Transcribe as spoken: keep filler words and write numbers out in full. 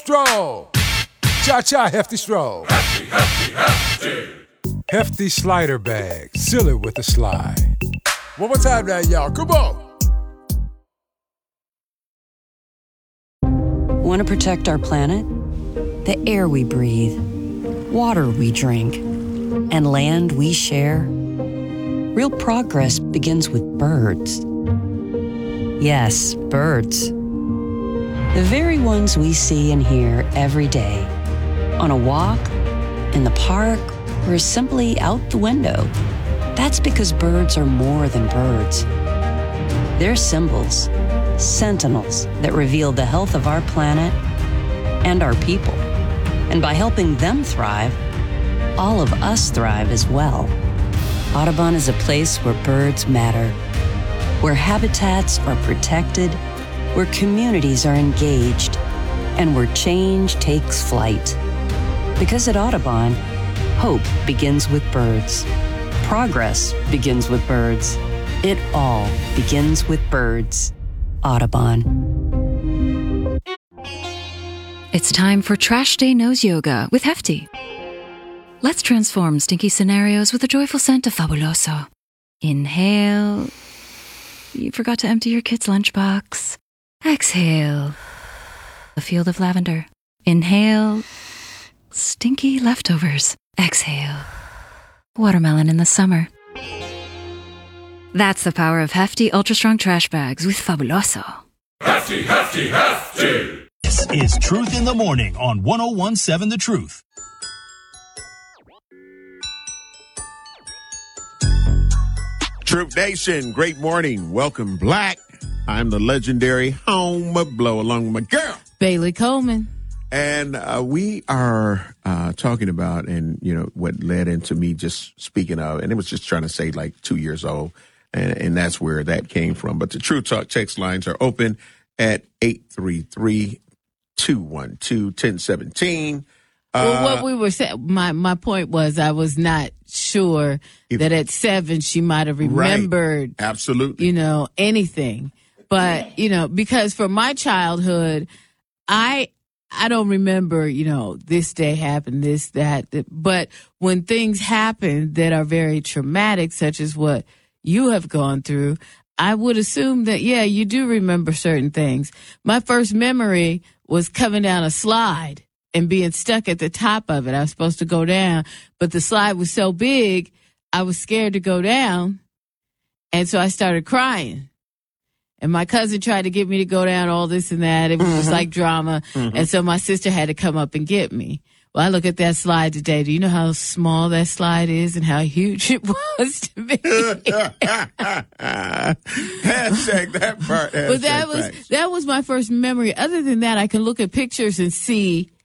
Stroll. Cha-cha hefty stroll. Hefty, hefty, hefty. Hefty slider bag. Seal it with a slide. One more time now, y'all. Come on. Want to protect our planet? The air we breathe, water we drink, and land we share? Real progress begins with birds. Yes, birds. The very ones we see and hear every day. On a walk, in the park, or simply out the window. That's because birds are more than birds. They're symbols, sentinels that reveal the health of our planet and our people. And by helping them thrive, all of us thrive as well. Audubon is a place where birds matter, where habitats are protected, where communities are engaged, and where change takes flight. Because at Audubon, hope begins with birds. Progress begins with birds. It all begins with birds. Audubon. It's time for Trash Day Nose Yoga with Hefty. Let's transform stinky scenarios with a joyful scent of Fabuloso. Inhale. You forgot to empty your kid's lunchbox. Exhale. A field of lavender. Inhale. Stinky leftovers. Exhale. Watermelon in the summer. That's the power of Hefty Ultra Strong Trash Bags with Fabuloso. Hefty, hefty, hefty. This is Truth in the Morning on one oh one point seven The Truth. Truth Nation, great morning. Welcome, Black. I'm the legendary Home Blow along with my girl, Bailey Coleman. And uh, we are uh, talking about, and, you know, what led into me just speaking of, and it was just trying to say like two years old, and, and that's where that came from. But the True Talk text lines are open at eight three three, two one two, one oh one seven. Well, what we were saying, my, my point was I was not sure if, that at seven she might have remembered, right, absolutely, you know, anything. But, you know, because for my childhood, I I don't remember, you know, this day happened, this, that. But when things happen that are very traumatic, such as what you have gone through, I would assume that, yeah, you do remember certain things. My first memory was coming down a slide and being stuck at the top of it. I was supposed to go down, but the slide was so big, I was scared to go down. And so I started crying. And my cousin tried to get me to go down, all this and that. It was mm-hmm. just like drama. Mm-hmm. And so my sister had to come up and get me. Well, I look at that slide today. Do you know how small that slide is and how huge it was to me? Hashtag that part. Hashtag but that was facts. that was my first memory. Other than that, I can look at pictures and see